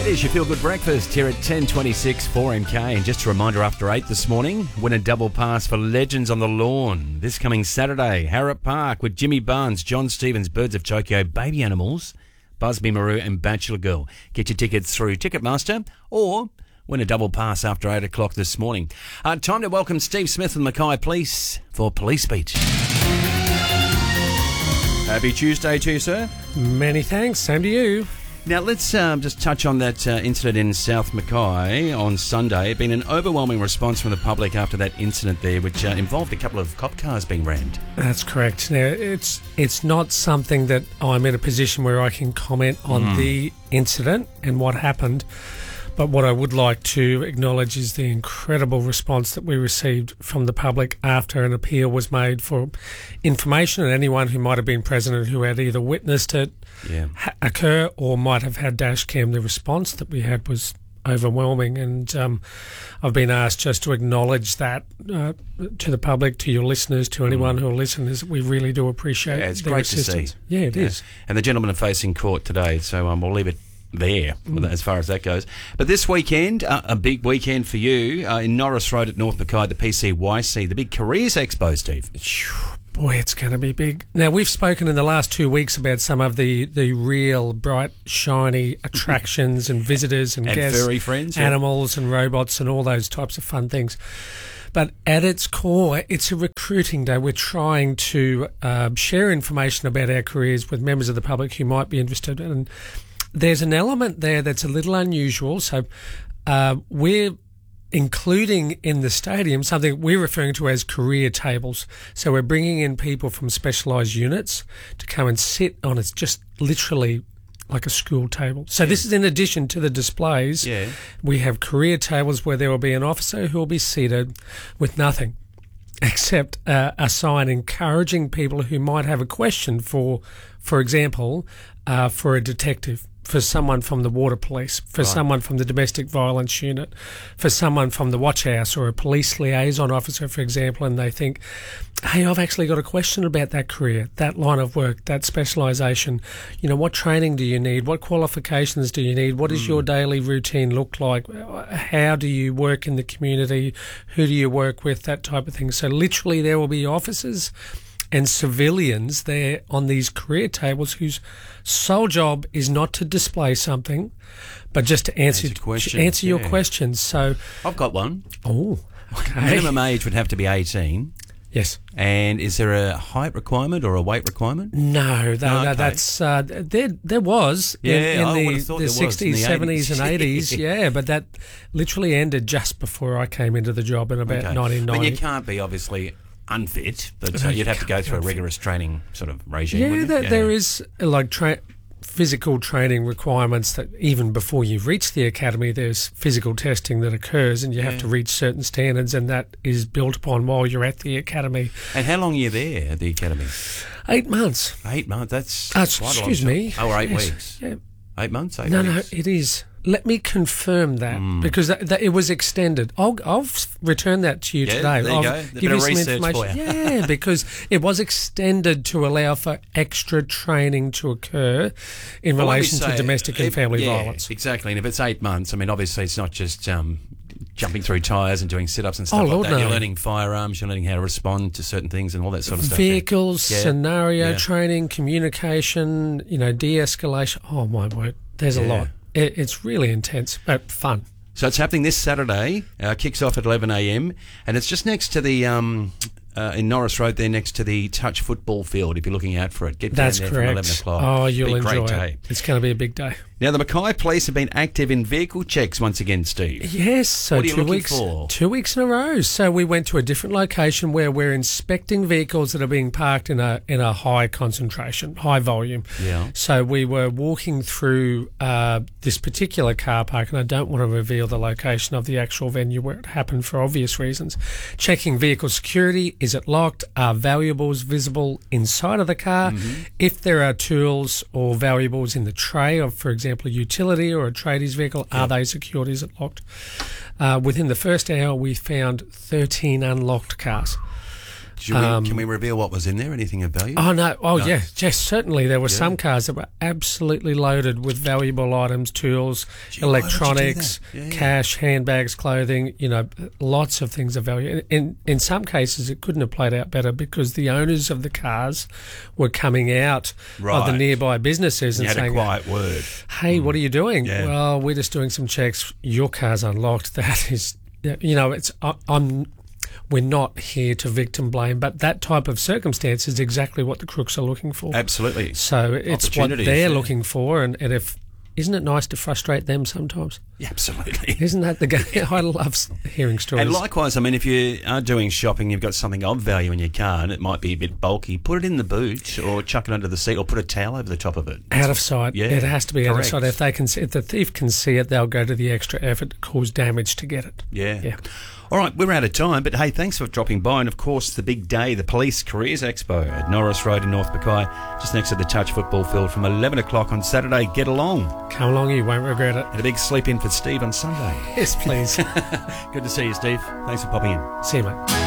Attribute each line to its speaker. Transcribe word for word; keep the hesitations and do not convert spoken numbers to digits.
Speaker 1: It is your Feel Good Breakfast here at ten twenty-six four M K. And just a reminder, after eight this morning, win a double pass for Legends on the Lawn this coming Saturday. Harrop Park with Jimmy Barnes, John Stevens, Birds of Tokyo, Baby Animals, Busby Maru and Bachelor Girl. Get your tickets through Ticketmaster or win a double pass after eight o'clock this morning. Uh, time to welcome Steve Smith and Mackay Police for Police Beat. Happy Tuesday to you, sir.
Speaker 2: Many thanks. Same to you.
Speaker 1: Now, let's um, just touch on that uh, incident in South Mackay on Sunday. Been an overwhelming response from the public after that incident there, which uh, involved a couple of cop cars being rammed.
Speaker 2: That's correct. Now, it's it's not something that I'm in a position where I can comment on mm. the incident and what happened. But what I would like to acknowledge is the incredible response that we received from the public after an appeal was made for information, and anyone who might have been present and who had either witnessed it yeah. ha- occur or might have had dash cam. The response that we had was overwhelming, and um, I've been asked just to acknowledge that uh, to the public, to your listeners, to anyone mm. who will listen, is we really do appreciate
Speaker 1: yeah, it's
Speaker 2: their
Speaker 1: great
Speaker 2: assistance.
Speaker 1: to see.
Speaker 2: Yeah, it yeah. is.
Speaker 1: And the gentlemen are facing court today, so um, we'll leave it there mm. as far as that goes. But this weekend, uh, a big weekend for you uh, in Norris Road at North Mackay, the P C Y C, the big Careers Expo, Steve.
Speaker 2: Boy, it's going to be big. Now, we've spoken in the last two weeks about some of the, the real bright, shiny attractions and visitors and,
Speaker 1: and
Speaker 2: guests,
Speaker 1: furry friends,
Speaker 2: animals yeah. and robots and all those types of fun things. But at its core, it's a recruiting day. We're trying to uh, share information about our careers with members of the public who might be interested. And there's an element there that's a little unusual. So uh, we're including in the stadium something we're referring to as career tables. So we're bringing in people from specialised units to come and sit on it's just literally like a school table. So yeah. this is in addition to the displays.
Speaker 1: Yeah.
Speaker 2: We have career tables where there will be an officer who will be seated with nothing except uh, a sign encouraging people who might have a question for, for example, uh, for a detective, for someone from the water police, for right. someone from the domestic violence unit, for someone from the watch house or a police liaison officer, for example, and they think, hey, I've actually got a question about that career, that line of work, that specialisation. You know, what training do you need? What qualifications do you need? What does mm. your daily routine look like? How do you work in the community? Who do you work with? That type of thing. So literally there will be officers and civilians there on these career tables whose sole job is not to display something, but just to answer,
Speaker 1: answer,
Speaker 2: answer
Speaker 1: yeah.
Speaker 2: your questions. So
Speaker 1: I've got one.
Speaker 2: Oh, okay.
Speaker 1: Minimum age would have to be eighteen.
Speaker 2: Yes.
Speaker 1: And is there a height requirement or a weight requirement?
Speaker 2: No, no,
Speaker 1: no
Speaker 2: okay.
Speaker 1: that's
Speaker 2: uh, there. There was
Speaker 1: yeah,
Speaker 2: in,
Speaker 1: I
Speaker 2: in
Speaker 1: would have thought
Speaker 2: the, the sixties, seventies, and eighties. Yeah, but that literally ended just before I came into the job in about
Speaker 1: okay.
Speaker 2: nineteen ninety.
Speaker 1: But you can't be obviously unfit, but uh, you'd have to go through a rigorous training sort of regime.
Speaker 2: Yeah, there,
Speaker 1: yeah.
Speaker 2: there is like tra- physical training requirements that even before you reach the academy, there's physical testing that occurs, and you yeah. have to reach certain standards, and that is built upon while you're at the academy.
Speaker 1: And how long are you there at the academy?
Speaker 2: Eight months.
Speaker 1: Eight months. That's
Speaker 2: uh,
Speaker 1: quite
Speaker 2: excuse
Speaker 1: a long
Speaker 2: me.
Speaker 1: Oh, or eight
Speaker 2: yes.
Speaker 1: weeks.
Speaker 2: Yeah.
Speaker 1: Eight months. Eight
Speaker 2: no,
Speaker 1: weeks.
Speaker 2: no, it is. Let me confirm that mm. because that, that it was extended. I'll, I'll return that to you
Speaker 1: yeah,
Speaker 2: today.
Speaker 1: There you
Speaker 2: I'll
Speaker 1: go.
Speaker 2: give
Speaker 1: bit
Speaker 2: you
Speaker 1: of
Speaker 2: some
Speaker 1: research
Speaker 2: information.
Speaker 1: For you.
Speaker 2: Yeah, because it was extended to allow for extra training to occur in
Speaker 1: well,
Speaker 2: relation
Speaker 1: say,
Speaker 2: to domestic
Speaker 1: if,
Speaker 2: and family
Speaker 1: yeah,
Speaker 2: violence.
Speaker 1: Exactly. And if it's eight months, I mean, obviously it's not just um, jumping through tyres and doing sit-ups and stuff
Speaker 2: oh,
Speaker 1: like
Speaker 2: Lord,
Speaker 1: that.
Speaker 2: no.
Speaker 1: You're learning firearms, you're learning how to respond to certain things and all that sort of stuff.
Speaker 2: Vehicles,
Speaker 1: yeah.
Speaker 2: scenario
Speaker 1: yeah.
Speaker 2: training, communication, you know, de-escalation. Oh, my word. There's
Speaker 1: yeah.
Speaker 2: a lot. It, it's really intense, but fun.
Speaker 1: So it's happening this Saturday. Uh, kicks off at eleven a m and it's just next to the um, uh, in Norris Road there, next to the touch football field. If you're looking out for it, get
Speaker 2: That's
Speaker 1: down there
Speaker 2: correct.
Speaker 1: from eleven o'clock.
Speaker 2: Oh, you'll
Speaker 1: be a
Speaker 2: enjoy
Speaker 1: great
Speaker 2: it.
Speaker 1: day.
Speaker 2: It's going to be a big day.
Speaker 1: Now the Mackay Police have been active in vehicle checks once again, Steve.
Speaker 2: Yes, so
Speaker 1: what are you
Speaker 2: two
Speaker 1: looking
Speaker 2: weeks,
Speaker 1: for?
Speaker 2: two weeks in a row. So we went to a different location where we're inspecting vehicles that are being parked in a in a high concentration, high volume.
Speaker 1: Yeah.
Speaker 2: So we were walking through uh, this particular car park, and I don't want to reveal the location of the actual venue where it happened for obvious reasons. Checking vehicle security: is it locked? Are valuables visible inside of the car? Mm-hmm. If there are tools or valuables in the tray of, for example, a utility or a tradies vehicle, yeah. are they secured? Is it locked? Uh, within the first hour, we found thirteen unlocked cars.
Speaker 1: Should we, um, can we reveal what was in there? Anything of value?
Speaker 2: Oh, no. Oh,
Speaker 1: no.
Speaker 2: yeah. Yes, certainly. There were
Speaker 1: yeah.
Speaker 2: some cars that were absolutely loaded with valuable items, tools,
Speaker 1: Gee,
Speaker 2: electronics,
Speaker 1: yeah, yeah.
Speaker 2: cash, handbags, clothing, you know, lots of things of value. In, in some cases, it couldn't have played out better because the owners of the cars were coming out
Speaker 1: right.
Speaker 2: of the nearby businesses and
Speaker 1: you had
Speaker 2: saying,
Speaker 1: a quiet word.
Speaker 2: Hey, mm. what are you doing?
Speaker 1: Yeah.
Speaker 2: Well, we're just doing some checks. Your car's unlocked. That is, you know, it's, I, I'm... We're not here to victim blame, but that type of circumstance is exactly what the crooks are looking for.
Speaker 1: Absolutely.
Speaker 2: So it's what they're yeah. looking for, and, and if isn't it nice to frustrate them sometimes?
Speaker 1: Yeah, absolutely.
Speaker 2: Isn't that the game? I love hearing stories.
Speaker 1: And likewise, I mean, if you are doing shopping, you've got something of value in your car, and it might be a bit bulky, put it in the boot, or chuck it under the seat, or put a towel over the top of it.
Speaker 2: Out of sight.
Speaker 1: Yeah,
Speaker 2: it has to be
Speaker 1: correct.
Speaker 2: out of sight. If they can, see, if the thief can see it, they'll go to the extra effort to cause damage to get it.
Speaker 1: Yeah.
Speaker 2: Yeah.
Speaker 1: All right, we're out of time, but hey, thanks for dropping by. And of course, the big day, the Police Careers Expo at Norris Road in North Mackay, just next to the Touch football field from eleven o'clock on Saturday. Get along.
Speaker 2: Come along, you won't regret it.
Speaker 1: And a big sleep in for Steve on Sunday.
Speaker 2: Yes, please.
Speaker 1: Good to see you, Steve. Thanks for popping in.
Speaker 2: See you, mate.